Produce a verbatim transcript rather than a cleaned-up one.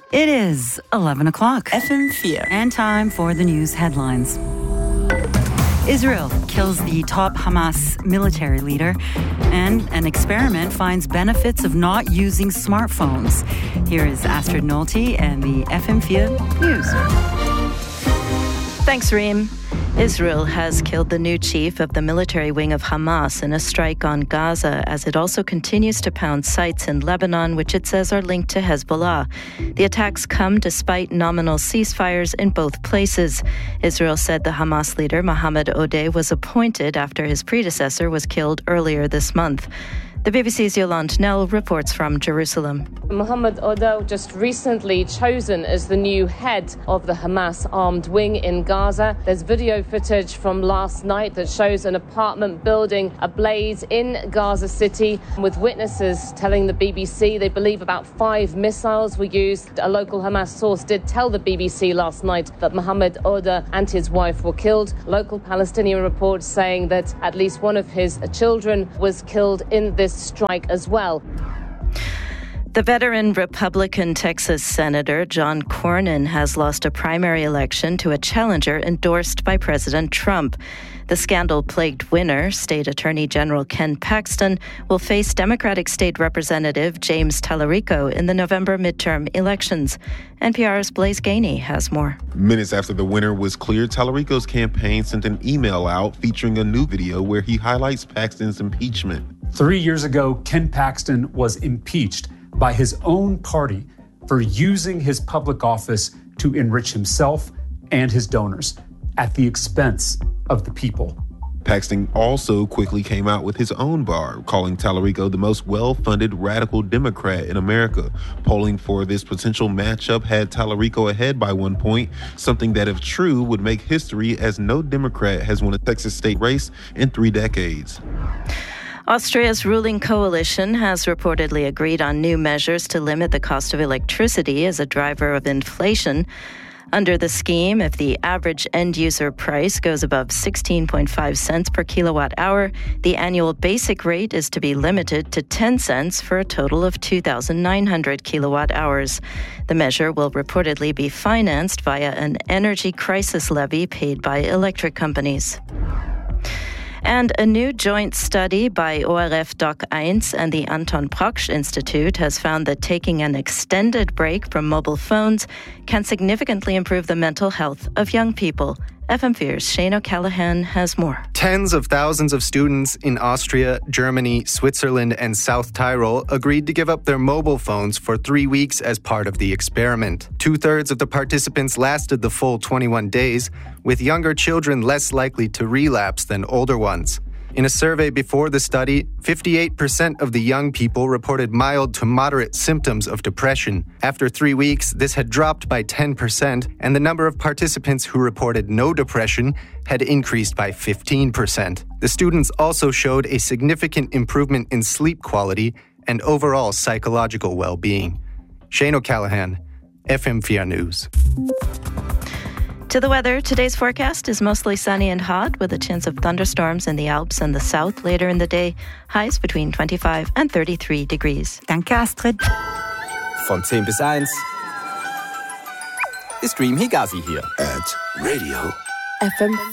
It is eleven o'clock. F M four. And time for the news headlines. Israel kills the top Hamas military leader, and an experiment finds benefits of not using smartphones. Here is Astrid Nolte and the F M four News. Thanks, Reem. Israel has killed the new chief of the military wing of Hamas in a strike on Gaza, as it also continues to pound sites in Lebanon, which it says are linked to Hezbollah. The attacks come despite nominal ceasefires in both places. Israel said the Hamas leader, Mohammed Odeh, was appointed after his predecessor was killed earlier this month. The B B C's Yolande Nell reports from Jerusalem. Mohammed Odeh just recently chosen as the new head of the Hamas armed wing in Gaza. There's video footage from last night that shows an apartment building ablaze in Gaza City, with witnesses telling the B B C they believe about five missiles were used. A local Hamas source did tell the B B C last night that Mohammed Odeh and his wife were killed. Local Palestinian reports saying that at least one of his children was killed in this strike as well. The veteran Republican Texas Senator John Cornyn has lost a primary election to a challenger endorsed by President Trump. The scandal-plagued winner, State Attorney General Ken Paxton, will face Democratic State Representative James Tallarico in the November midterm elections. N P R's Blaise Gainey has more. Minutes after the winner was cleared, Tallarico's campaign sent an email out featuring a new video where he highlights Paxton's impeachment. Three years ago, Ken Paxton was impeached by his own party for using his public office to enrich himself and his donors at the expense of the people. Paxton also quickly came out with his own bar, calling Tallarico the most well-funded radical Democrat in America. Polling for this potential matchup had Tallarico ahead by one point, something that, if true, would make history, as no Democrat has won a Texas state race in three decades. Austria's ruling coalition has reportedly agreed on new measures to limit the cost of electricity as a driver of inflation. Under the scheme, if the average end-user price goes above sixteen point five cents per kilowatt hour, the annual basic rate is to be limited to ten cents for a total of two thousand nine hundred kilowatt hours. The measure will reportedly be financed via an energy crisis levy paid by electric companies. And a new joint study by O R F Doc one and the Anton Proksch Institute has found that taking an extended break from mobile phones can significantly improve the mental health of young people. F M four's Shane O'Callaghan has more. Tens of thousands of students in Austria, Germany, Switzerland, and South Tyrol agreed to give up their mobile phones for three weeks as part of the experiment. Two-thirds of the participants lasted the full twenty-one days, with younger children less likely to relapse than older ones. In a survey before the study, fifty-eight percent of the young people reported mild to moderate symptoms of depression. After three weeks, this had dropped by ten percent, and the number of participants who reported no depression had increased by fifteen percent. The students also showed a significant improvement in sleep quality and overall psychological well-being. Shane O'Callaghan, F M four News. To the weather, today's forecast is mostly sunny and hot, with a chance of thunderstorms in the Alps and the south later in the day. Highs between twenty-five and thirty-three degrees. Danke, Astrid. Von zehn bis eins ist Dream Higazi hier. At Radio F M